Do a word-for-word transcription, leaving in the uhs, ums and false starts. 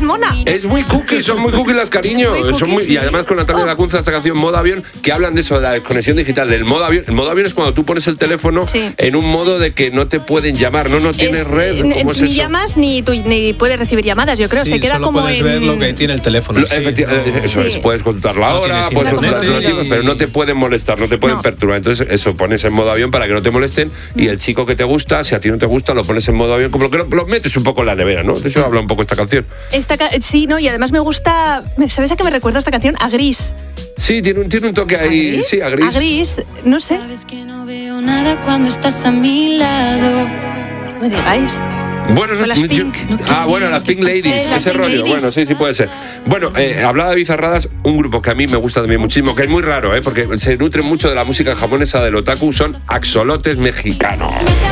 mona. Es muy cookie, son muy cookie las cariño. Es muy Son muy, cookie, y además con Natalia oh. Lacunza, esta canción Modo Avión, que hablan de eso, de la desconexión digital, del modo avión. El modo avión es cuando tú pones el teléfono sí. en un modo de que no te pueden llamar, no, no tienes es, red. ¿Cómo es ni eso? llamas ni, tú, ni puedes recibir llamadas, yo creo. Sí, Se queda solo como puedes en... ver lo que tiene el teléfono. Lo, Sí, efectivamente, no. eso Sí. es, puedes consultar la No hora, tienes puedes consultar internet los tipos, y- pero no te pueden molestar, no te pueden No. perturbar. Entonces, eso pones en modo avión para que no te molesten y el chico que te gusta, si a ti no te gusta, lo pones en modo avión, como que lo, lo metes un poco en la nevera, ¿no? De eso habla un poco esta canción. Esta ca- sí, ¿no? Y además me gusta... ¿Sabes a qué me recuerda esta canción? A Gris. Sí, tiene un, tiene un toque ahí, ¿A Gris? sí, a gris. A Gris, no sé. Sabes que no veo nada cuando estás a mi lado. No me digáis. Bueno, no, Con las yo- Pink. ah, bueno, las Pink Ladies, Sí, las ese Pink rollo. Ladies. Bueno, sí, sí puede ser. Bueno, eh, hablaba de Bizarradas, un grupo que a mí me gusta también muchísimo, que es muy raro, ¿eh? Porque se nutre mucho de la música japonesa del otaku, son axolotes mexicanos.